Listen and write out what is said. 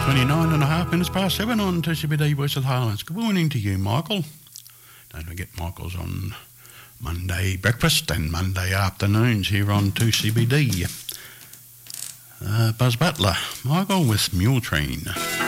29 and a half minutes past 7 on 2CBD Western Highlands. Good morning to you, Michael. Don't forget Michael's on Monday breakfast and Monday afternoons here on 2CBD. Buzz Butler, Michael with Mule Train.